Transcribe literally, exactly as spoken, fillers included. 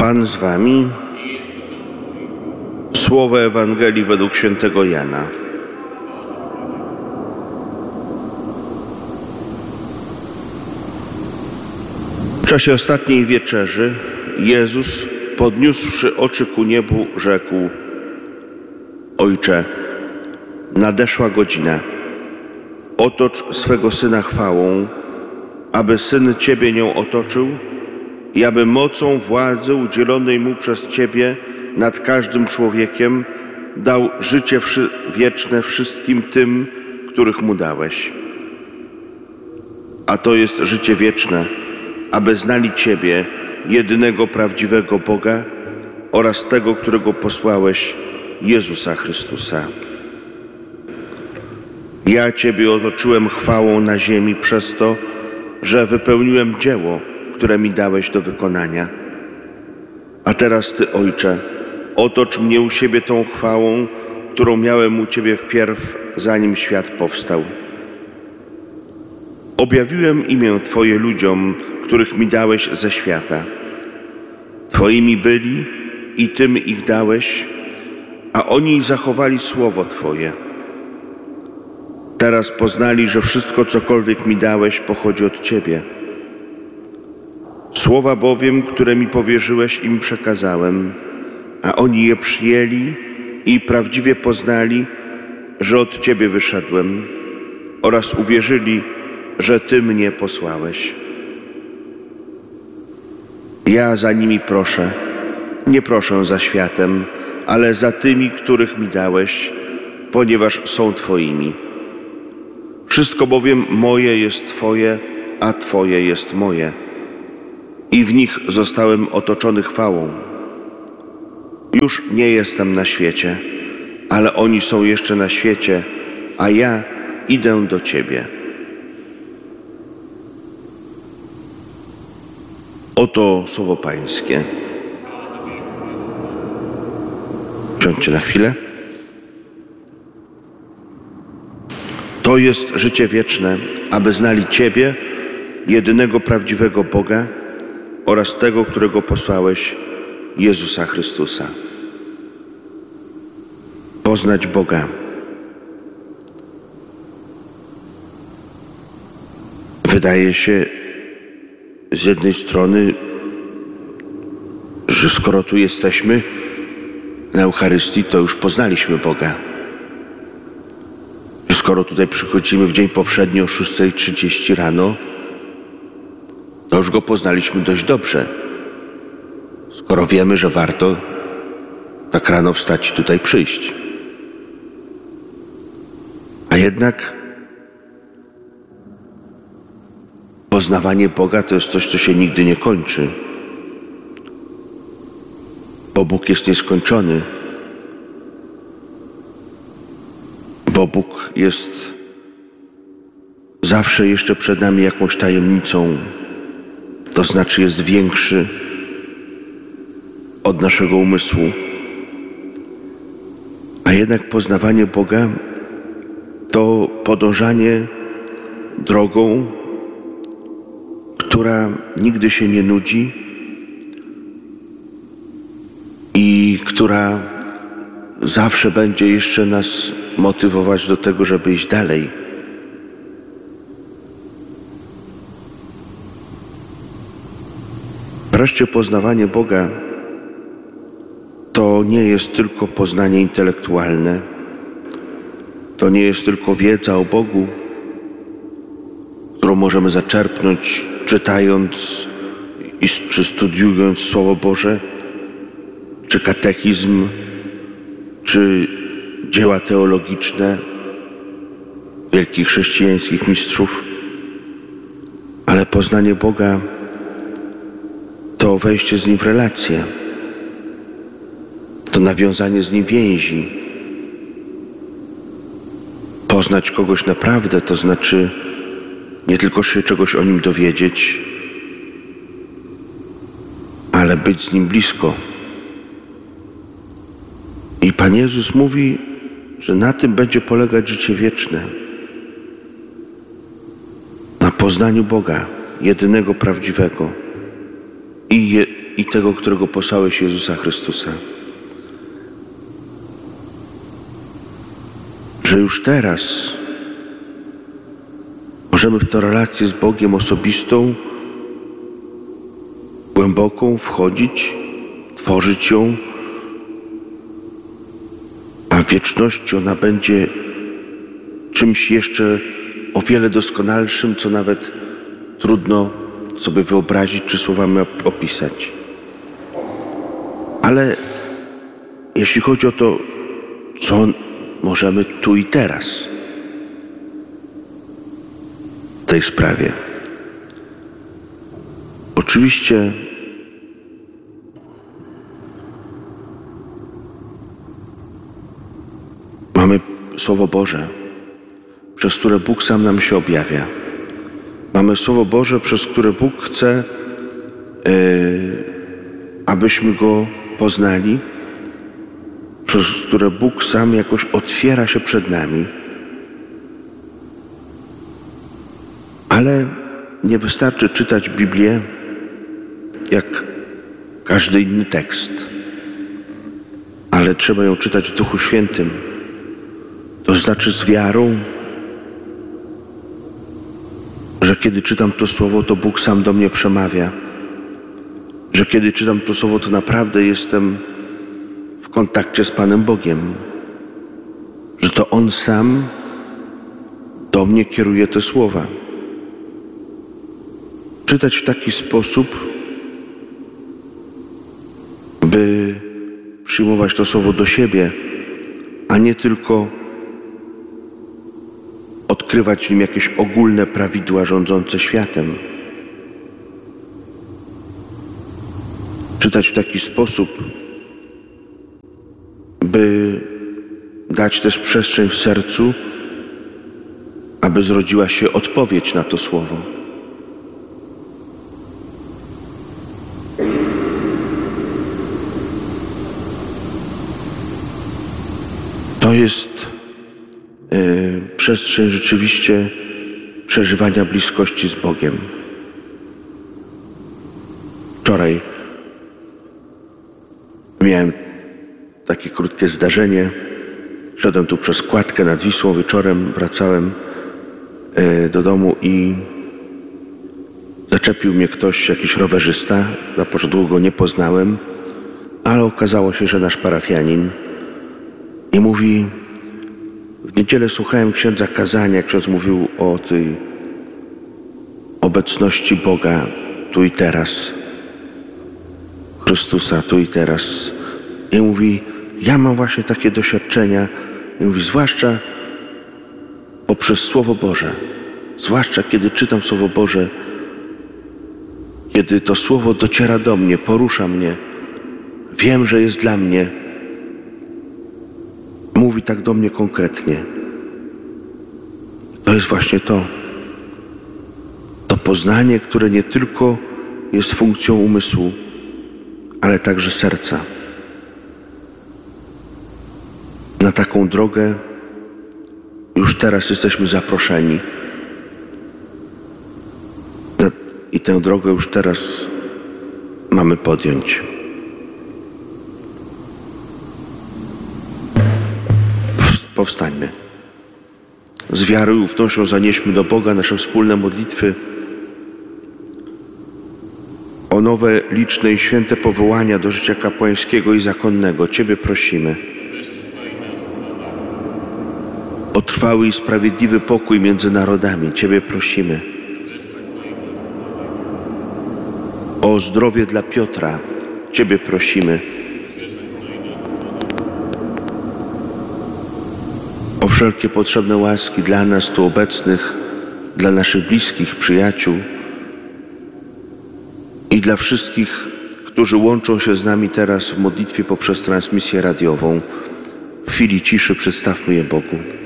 Pan z wami. Słowo Ewangelii według świętego Jana. W czasie ostatniej wieczerzy Jezus, podniósłszy oczy ku niebu, rzekł: Ojcze, nadeszła godzina. Otocz swego Syna chwałą, aby Syn Ciebie nią otoczył i aby mocą władzy udzielonej Mu przez Ciebie nad każdym człowiekiem dał życie wieczne wszystkim tym, których Mu dałeś. A to jest życie wieczne, aby znali Ciebie, jedynego prawdziwego Boga oraz tego, którego posłałeś, Jezusa Chrystusa. Ja Ciebie otoczyłem chwałą na ziemi przez to, że wypełniłem dzieło, które mi dałeś do wykonania. A teraz Ty, Ojcze, otocz mnie u siebie tą chwałą, którą miałem u Ciebie wpierw, zanim świat powstał. Objawiłem imię Twoje ludziom, których mi dałeś ze świata. Twoimi byli i Ty ich dałeś, a oni zachowali słowo Twoje. Teraz poznali, że wszystko, cokolwiek mi dałeś, pochodzi od Ciebie. Słowa bowiem, które mi powierzyłeś, im przekazałem, a oni je przyjęli i prawdziwie poznali, że od Ciebie wyszedłem, oraz uwierzyli, że Ty mnie posłałeś. Ja za nimi proszę, nie proszę za światem, ale za tymi, których mi dałeś, ponieważ są Twoimi. Wszystko bowiem moje jest Twoje, a Twoje jest moje. I w nich zostałem otoczony chwałą. Już nie jestem na świecie, ale oni są jeszcze na świecie, a ja idę do Ciebie. Oto słowo Pańskie. Usiądźcie na chwilę. To jest życie wieczne, aby znali Ciebie, jedynego prawdziwego Boga oraz tego, którego posłałeś, Jezusa Chrystusa. Poznać Boga. Wydaje się z jednej strony, że skoro tu jesteśmy na Eucharystii, to już poznaliśmy Boga. Skoro tutaj przychodzimy w dzień powszedni o szósta trzydzieści rano, to już Go poznaliśmy dość dobrze. Skoro wiemy, że warto tak rano wstać i tutaj przyjść. A jednak poznawanie Boga to jest coś, co się nigdy nie kończy. Bo Bóg jest nieskończony. Bo Bóg jest zawsze jeszcze przed nami jakąś tajemnicą, to znaczy jest większy od naszego umysłu. A jednak poznawanie Boga to podążanie drogą, która nigdy się nie nudzi i która zawsze będzie jeszcze nas motywować do tego, żeby iść dalej. Wreszcie poznawanie Boga to nie jest tylko poznanie intelektualne, to nie jest tylko wiedza o Bogu, którą możemy zaczerpnąć czytając i, czy studiując Słowo Boże, czy katechizm, czy dzieła teologiczne wielkich chrześcijańskich mistrzów, ale poznanie Boga to wejście z Nim w relację, to nawiązanie z Nim więzi. Poznać kogoś naprawdę to znaczy nie tylko się czegoś o Nim dowiedzieć, ale być z Nim blisko. I Pan Jezus mówi, że na tym będzie polegać życie wieczne. Na poznaniu Boga, jedynego prawdziwego i je, i tego, którego posłałeś, Jezusa Chrystusa. Że już teraz możemy w tę relację z Bogiem osobistą, głęboką wchodzić, tworzyć ją, a w wieczności ona będzie czymś jeszcze o wiele doskonalszym, co nawet trudno sobie wyobrazić czy słowami opisać. Ale jeśli chodzi o to, co możemy tu i teraz w tej sprawie, oczywiście mamy Słowo Boże, przez które Bóg sam nam się objawia. Mamy Słowo Boże, przez które Bóg chce, yy, abyśmy Go poznali, przez które Bóg sam jakoś otwiera się przed nami. Ale nie wystarczy czytać Biblię jak każdy inny tekst, ale trzeba ją czytać w Duchu Świętym, to znaczy z wiarą, że kiedy czytam to Słowo, to Bóg sam do mnie przemawia, że kiedy czytam to Słowo, to naprawdę jestem w kontakcie z Panem Bogiem, że to On sam do mnie kieruje te słowa. Czytać w taki sposób, by przyjmować to Słowo do siebie, a nie tylko odkrywać w nim jakieś ogólne prawidła rządzące światem. Czytać w taki sposób, by dać też przestrzeń w sercu, aby zrodziła się odpowiedź na to Słowo. To jest y, przestrzeń rzeczywiście przeżywania bliskości z Bogiem. Wczoraj miałem takie krótkie zdarzenie. Szedłem tu przez Kładkę nad Wisłą wieczorem, wracałem y, do domu i zaczepił mnie ktoś, jakiś rowerzysta. Na początku go nie poznałem, ale okazało się, że nasz parafianin. I mówi: w niedzielę słuchałem księdza kazania, ksiądz mówił o tej obecności Boga tu i teraz, Chrystusa tu i teraz. I mówi: ja mam właśnie takie doświadczenia. I mówi: zwłaszcza poprzez Słowo Boże, zwłaszcza kiedy czytam Słowo Boże, kiedy to Słowo dociera do mnie, porusza mnie, wiem, że jest dla mnie. Mówi tak do mnie konkretnie. To jest właśnie to. To poznanie, które nie tylko jest funkcją umysłu, ale także serca. Na taką drogę już teraz jesteśmy zaproszeni. I tę drogę już teraz mamy podjąć. Powstańmy. Z wiarą i ufnością zanieśmy do Boga nasze wspólne modlitwy o nowe, liczne i święte powołania do życia kapłańskiego i zakonnego. Ciebie prosimy. O trwały i sprawiedliwy pokój między narodami. Ciebie prosimy. O zdrowie dla Piotra. Ciebie prosimy. O wszelkie potrzebne łaski dla nas tu obecnych, dla naszych bliskich, przyjaciół i dla wszystkich, którzy łączą się z nami teraz w modlitwie poprzez transmisję radiową. W chwili ciszy przedstawmy je Bogu.